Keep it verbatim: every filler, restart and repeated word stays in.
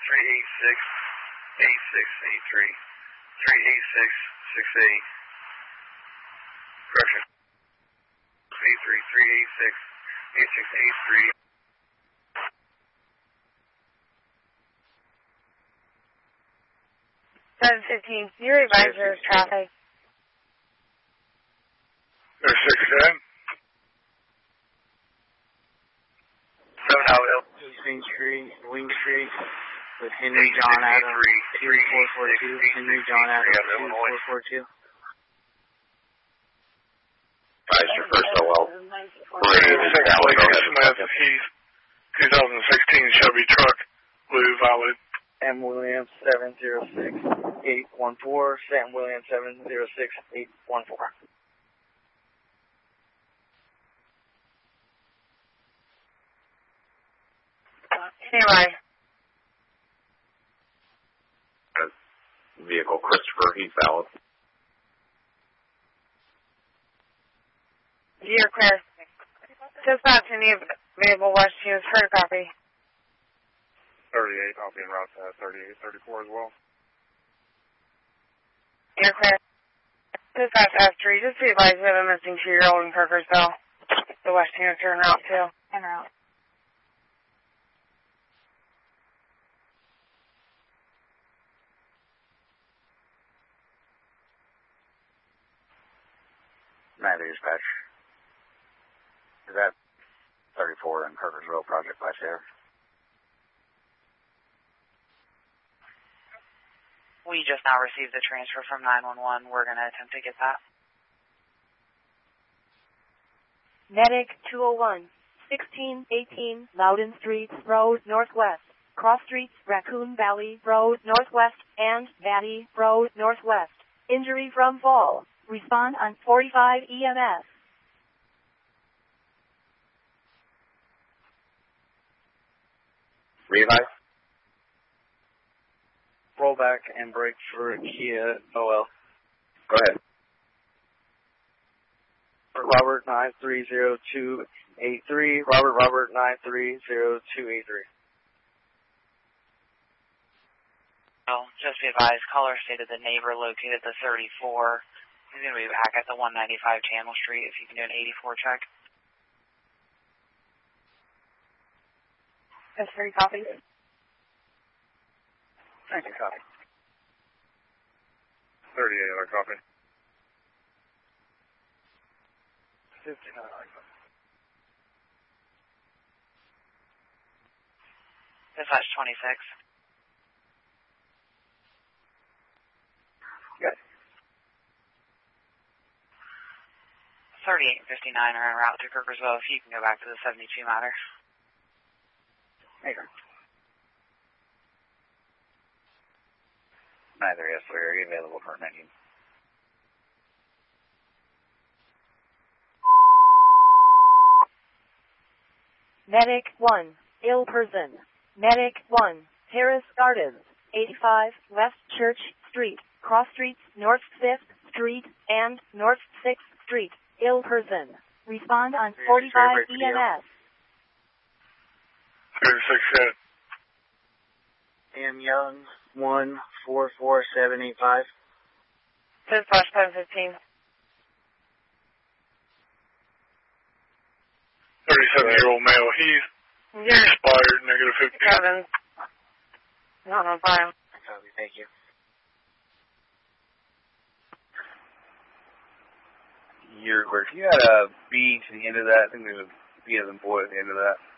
three eight six, eight six eight three. three eight six six eight. Correction. eight three three eight six eight six eight three. seven fifteen, your advisor traffic. There's six ten. seven Hill. Wing Street, Wing Street with Henry John Adams, two four four two, Henry John Adams, two four four two. Advisor first O L. Smith, he's twenty sixteen Chevy truck, blue, valid. M. Williams seven zero six eight one four, Sam Williams seven zero six eight one four. Anyway. Vehicle Christopher, he's valid. You're clear. Dispatch any available West Hughes, heard a copy. thirty-eight, I'll be en route to thirty-eight thirty-four as well. You're clear. Dispatch F three, just be advised we have a missing two-year-old in Parkersville. The West Hughes are en route too. En route. Matthew Dispatch. Is that thirty-four in Parkersville, Project Vice Air? We just now received the transfer from nine one one. We're going to attempt to get that. Medic two oh one, sixteen eighteen Loudon Street Road Northwest, Cross Streets, Raccoon Valley Road Northwest, and Valley Road Northwest. Injury from fall. Respond on forty-five E M S. Levi? Rollback and brake for Kia O L. Go ahead. Robert nine three zero two eight three, Robert Robert nine three zero two eight three. Well, just be advised, caller stated the neighbor located the thirty-four. He's going to be back at the one ninety-five Channel Street if you can do an eighty-four check. That's three copies. Thank you, copy. thirty-eight, other copy. fifteen, other copy. Dispatch twenty-six. Good. thirty-eight fifty-nine are en route to Kirkersville. If you can go back to the seventy-two matter. Maker. Neither yes, we are available for nineteen. Medic one, ill person. Medic one, Terrace Gardens, eighty-five West Church Street, Cross Streets, North fifth Street, and North sixth Street. Ill person. Respond on forty-five E M S. thirty-six ten. M. Young, one four four seven eight five. Dispatch seven fifteen. thirty-seven-year-old male, he's You're expired, negative fifteen. seven. Not on file. Copy, thank you. You're, if you had a B to the end of that, I think there's a B as in boy at the end of that.